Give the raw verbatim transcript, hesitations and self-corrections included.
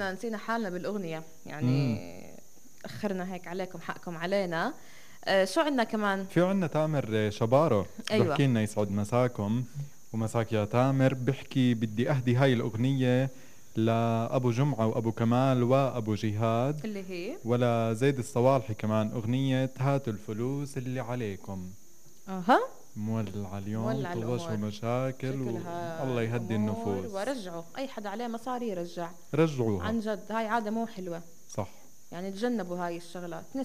احنا نسينا حالنا بالاغنيه يعني. اخرنا هيك عليكم، حقكم علينا. آه شو عندنا كمان؟ في عنا تامر شبارة ايوه. بحكي لنا يسعد مساكم ومساك يا تامر. بحكي بدي أهدي هاي الأغنية لأبو جمعة وأبو كمال وأبو جهاد، اللي هي ولا زيد الصوالحي كمان، أغنية هاتوا الفلوس اللي عليكم. اها مولع اليوم مولع طوش الامور، ومشاكل شكلها والله يهدي الامور. النفوس. ورجعوا اي حدا عليه مصاري يرجع. رجعوها. عن جد هاي عاده مو حلوه، صح. يعني تجنبوا هاي الشغلات.